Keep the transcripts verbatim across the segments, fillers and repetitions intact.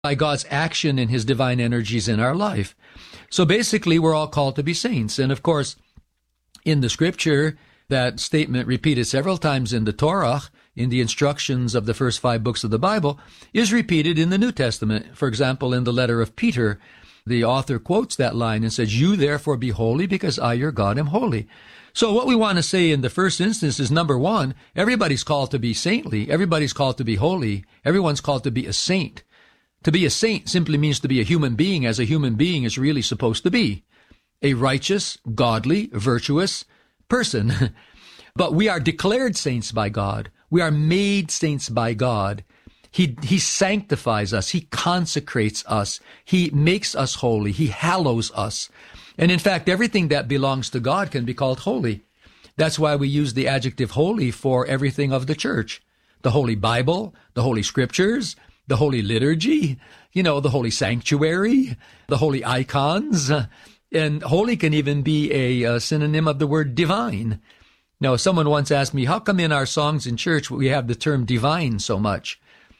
by God's action and his divine energies in our life. So basically, we're all called to be saints. And of course, in the scripture, that statement repeated several times in the Torah, in the instructions of the first five books of the Bible, is repeated in the New Testament. For example, in the letter of Peter, the author quotes that line and says, "You therefore be holy, because I, your God, am holy." So what we want to say in the first instance is, number one, everybody's called to be saintly. Everybody's called to be holy. Everyone's called to be a saint. To be a saint simply means to be a human being as a human being is really supposed to be. A righteous, godly, virtuous person. But we are declared saints by God. We are made saints by God. He, he sanctifies us. He consecrates us. He makes us holy. He hallows us. And in fact, everything that belongs to God can be called holy. That's why we use the adjective holy for everything of the church. The Holy Bible, the Holy Scriptures, the Holy Liturgy, you know, the Holy Sanctuary, the Holy Icons. And holy can even be a, a synonym of the word divine. Now, someone once asked me, how come in our songs in church we have the term divine so much?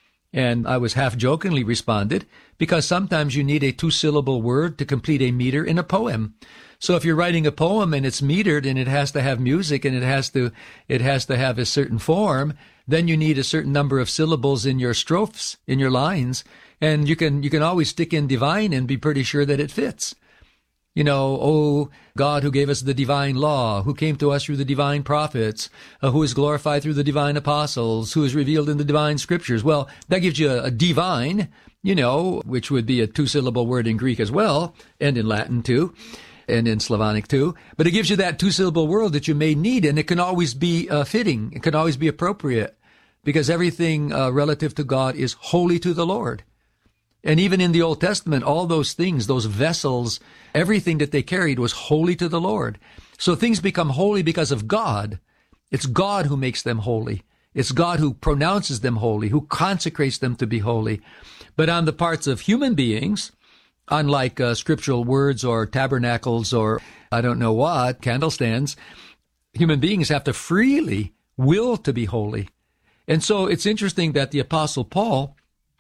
And I was half-jokingly responded, because sometimes you need a two-syllable word to complete a meter in a poem. So if you're writing a poem and it's metered and it has to have music and it has to it has to have a certain form, then you need a certain number of syllables in your strophes, in your lines, and you can you can always stick in divine and be pretty sure that it fits. You know, oh, God who gave us the divine law, who came to us through the divine prophets, uh, who is glorified through the divine apostles, who is revealed in the divine scriptures. Well, that gives you a, a divine, you know, which would be a two-syllable word in Greek as well, and in Latin too, and in Slavonic too. But it gives you that two-syllable word that you may need, and it can always be uh, fitting. It can always be appropriate, because everything uh, relative to God is holy to the Lord. And even in the Old Testament, all those things, those vessels, everything that they carried was holy to the Lord. So things become holy because of God. It's God who makes them holy. It's God who pronounces them holy, who consecrates them to be holy. But on the parts of human beings, unlike uh, scriptural words or tabernacles or I don't know what, candle stands, human beings have to freely will to be holy. And so it's interesting that the Apostle Paul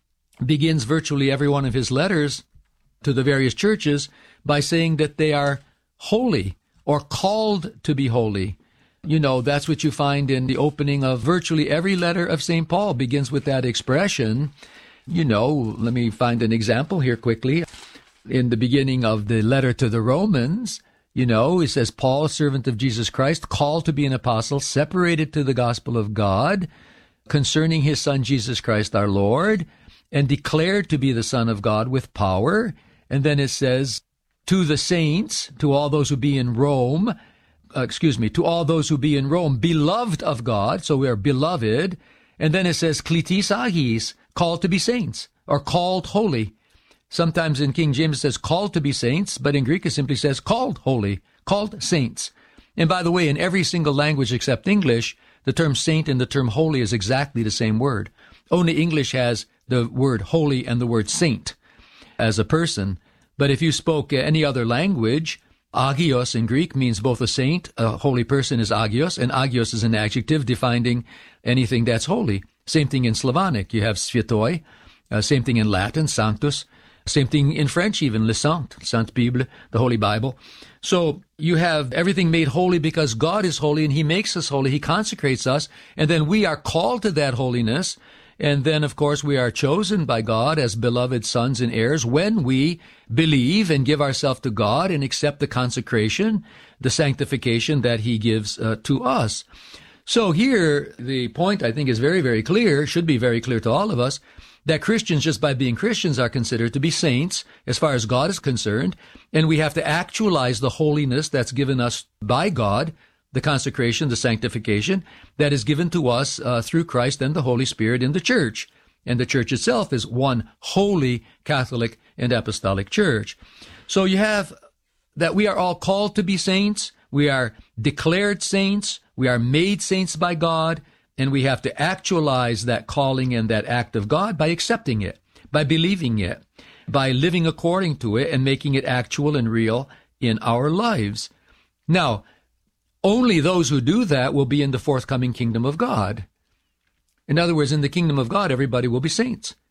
begins virtually every one of his letters to the various churches by saying that they are holy or called to be holy. You know, that's what you find in the opening of virtually every letter of Saint Paul begins with that expression. You know, let me find an example here quickly. In the beginning of the letter to the Romans, you know, he says, Paul, servant of Jesus Christ, called to be an apostle, separated to the gospel of God, concerning his Son Jesus Christ our Lord, and declared to be the Son of God with power. And then it says, to the saints, to all those who be in Rome, uh, excuse me, to all those who be in Rome, beloved of God, so we are beloved. And then it says, kletis agis, called to be saints, or called holy. Sometimes in King James it says called to be saints, but in Greek it simply says called holy, called saints. And by the way, in every single language except English, the term saint and the term holy is exactly the same word. Only English has the word holy and the word saint as a person. But if you spoke any other language, agios in Greek means both a saint, a holy person is agios, and agios is an adjective defining anything that's holy. Same thing in Slavonic. You have sviatoi. Uh, same thing in Latin, sanctus. Same thing in French even, le saint, Sainte Bible, the Holy Bible. So you have everything made holy because God is holy and he makes us holy. He consecrates us. And then we are called to that holiness. And then, of course, we are chosen by God as beloved sons and heirs when we believe and give ourselves to God and accept the consecration, the sanctification that he gives uh, to us. So here, the point I think is very, very clear, should be very clear to all of us, that Christians, just by being Christians, are considered to be saints as far as God is concerned, and we have to actualize the holiness that's given us by God, the consecration, the sanctification that is given to us uh, through Christ and the Holy Spirit in the church. And the church itself is one holy Catholic and apostolic church. So you have that we are all called to be saints. We are declared saints. We are made saints by God. And we have to actualize that calling and that act of God by accepting it, by believing it, by living according to it and making it actual and real in our lives. Now, only those who do that will be in the forthcoming kingdom of God. In other words, in the kingdom of God, everybody will be saints,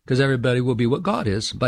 because everybody will be what God is by